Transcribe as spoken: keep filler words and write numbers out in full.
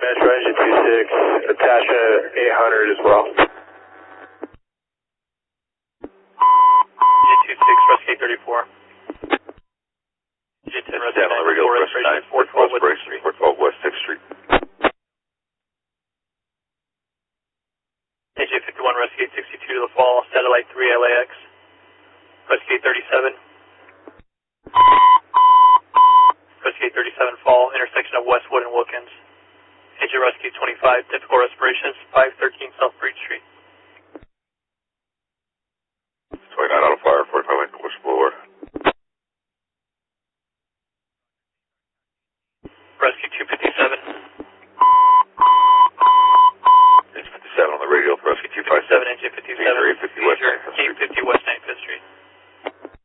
Metro Engine two six, attachment eight hundred as well. Engine two six, rescue thirty-four. Engine ten, rescue thirty-four, respiration four twelve West sixth Street. four twelve West sixth Street. A J fifty-one, rescue eight sixty-two to the fall, satellite three L A X. Rescue eight thirty-seven. Rescue eight thirty-seven fall, intersection of Westwood and Wilkins. Agent rescue twenty-five, typical respirations, five thirteen South Breed Street.